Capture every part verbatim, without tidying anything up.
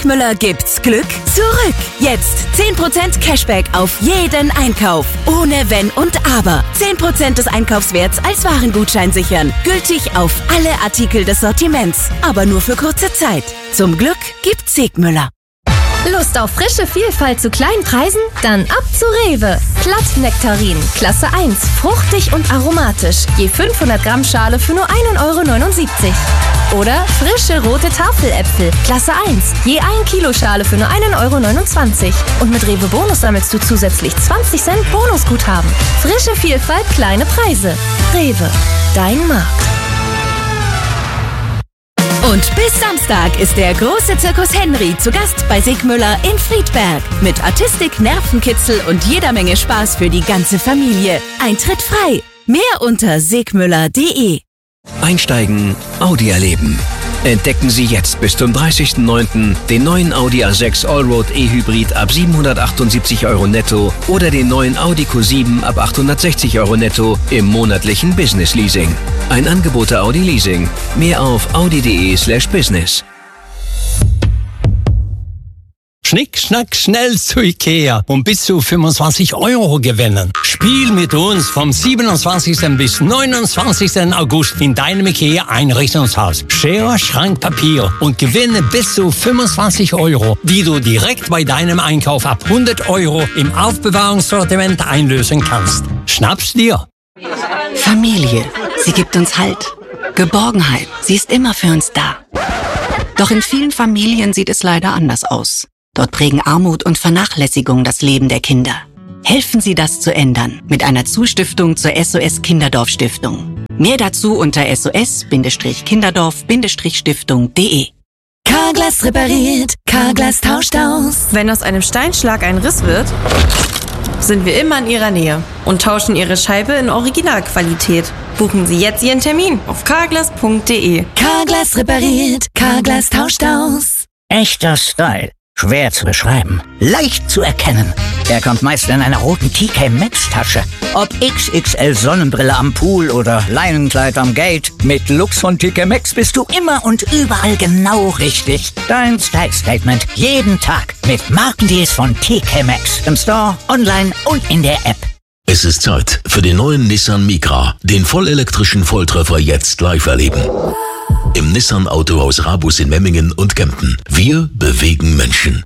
Sigmüller gibt's Glück zurück. Jetzt zehn Prozent Cashback auf jeden Einkauf. Ohne Wenn und Aber. zehn Prozent des Einkaufswerts als Warengutschein sichern. Gültig auf alle Artikel des Sortiments. Aber nur für kurze Zeit. Zum Glück gibt's Sigmüller. Lust auf frische Vielfalt zu kleinen Preisen? Dann ab zu Rewe. Plattnektarin, Klasse eins, fruchtig und aromatisch. Je fünfhundert Gramm Schale für nur ein Euro neunundsiebzig. Oder frische rote Tafeläpfel, Klasse eins, je ein Kilo Schale für nur ein Euro neunundzwanzig. Und mit Rewe Bonus sammelst du zusätzlich zwanzig Cent Bonusguthaben. Frische Vielfalt, kleine Preise. Rewe, dein Markt. Und bis Samstag ist der große Zirkus Henry zu Gast bei Sigmüller in Friedberg. Mit Artistik, Nervenkitzel und jeder Menge Spaß für die ganze Familie. Eintritt frei. Mehr unter sigmüller punkt de. Einsteigen, Audi erleben. Entdecken Sie jetzt bis zum dreißigsten neunten den neuen Audi A sechs Allroad E-Hybrid ab siebenhundertachtundsiebzig Euro netto oder den neuen Audi Q sieben ab achthundertsechzig Euro netto im monatlichen Business Leasing. Ein Angebot der Audi Leasing. Mehr auf audi punkt de slash business. Schnick, schnack, schnell zu Ikea und bis zu fünfundzwanzig Euro gewinnen. Spiel mit uns vom siebenundzwanzigsten bis neunundzwanzigsten August in deinem Ikea Einrichtungshaus. Schere, Schrank, Papier und gewinne bis zu fünfundzwanzig Euro, die du direkt bei deinem Einkauf ab hundert Euro im Aufbewahrungssortiment einlösen kannst. Schnapp's dir! Familie, sie gibt uns Halt. Geborgenheit, sie ist immer für uns da. Doch in vielen Familien sieht es leider anders aus. Dort prägen Armut und Vernachlässigung das Leben der Kinder. Helfen Sie, das zu ändern mit einer Zustiftung zur S O S Kinderdorf Stiftung. Mehr dazu unter s o s kinderdorf stiftung punkt de. Carglass repariert, Carglass tauscht aus. Wenn aus einem Steinschlag ein Riss wird, sind wir immer in Ihrer Nähe und tauschen Ihre Scheibe in Originalqualität. Buchen Sie jetzt Ihren Termin auf carglass punkt de. Carglass repariert, Carglass tauscht aus. Echter Style. Schwer zu beschreiben, leicht zu erkennen. Er kommt meist in einer roten T K Maxx Tasche. Ob X X L Sonnenbrille am Pool oder Leinenkleid am Gate, mit Looks von T K Maxx bist du immer und überall genau richtig. Dein Style Statement jeden Tag mit Markendeals von T K Maxx im Store, online und in der App. Es ist Zeit für den neuen Nissan Micra, den vollelektrischen Volltreffer jetzt live erleben. Im Nissan Autohaus Rabus in Memmingen und Kempten. Wir bewegen Menschen.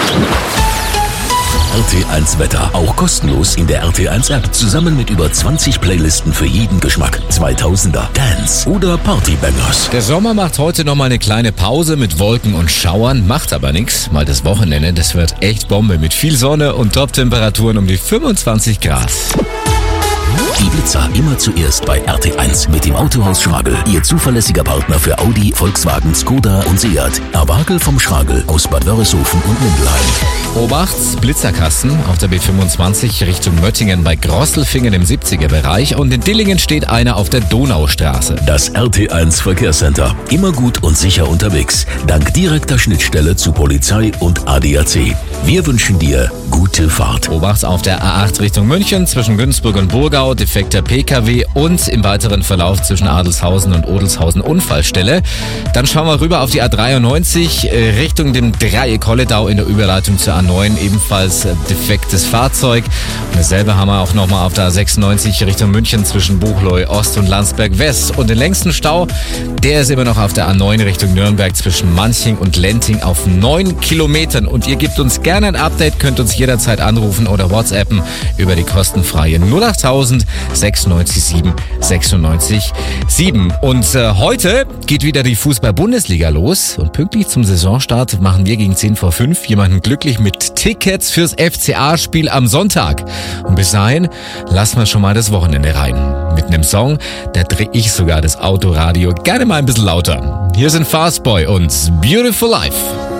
R T eins Wetter, auch kostenlos in der R T eins App, zusammen mit über zwanzig Playlisten für jeden Geschmack. zweitausender, Dance oder Partybangers. Der Sommer macht heute nochmal eine kleine Pause mit Wolken und Schauern, macht aber nichts. Mal das Wochenende, das wird echt Bombe mit viel Sonne und Top-Temperaturen um die fünfundzwanzig Grad. Die Blitzer immer zuerst bei R T eins mit dem Autohaus Schragel. Ihr zuverlässiger Partner für Audi, Volkswagen, Skoda und Seat. Erwarkel vom Schragel aus Bad Wörishofen und Mindelheim. Obacht, Blitzerkasten auf der B fünfundzwanzig Richtung Möttingen bei Grosselfingen im siebziger Bereich und in Dillingen steht einer auf der Donaustraße. Das R T eins Verkehrscenter. Immer gut und sicher unterwegs. Dank direkter Schnittstelle zu Polizei und A D A C. Wir wünschen dir gute Fahrt. Obacht auf der A acht Richtung München zwischen Günzburg und Burgau, defekter P K W und im weiteren Verlauf zwischen Adelshausen und Odelshausen Unfallstelle. Dann schauen wir rüber auf die A dreiundneunzig Richtung dem Dreieck Holledau in der Überleitung zur A neun, ebenfalls defektes Fahrzeug. Und dasselbe haben wir auch nochmal auf der A sechsundneunzig Richtung München zwischen Buchloe Ost und Landsberg West. Und den längsten Stau, der ist immer noch auf der A neun Richtung Nürnberg zwischen Manching und Lenting auf neun Kilometern. Und ihr gebt uns gerne ein Update, könnt uns jederzeit anrufen oder WhatsAppen über die kostenfreie null achttausend sechsundneunzig sieben sechsundneunzig sieben. Und äh, heute geht wieder die Fußball-Bundesliga los und pünktlich zum Saisonstart machen wir gegen zehn vor fünf jemanden glücklich mit Tickets fürs F C A-Spiel am Sonntag. Und bis dahin lassen wir schon mal das Wochenende rein. Mit einem Song, da drehe ich sogar das Autoradio gerne mal ein bisschen lauter. Hier sind Fastboy und Beautiful Life.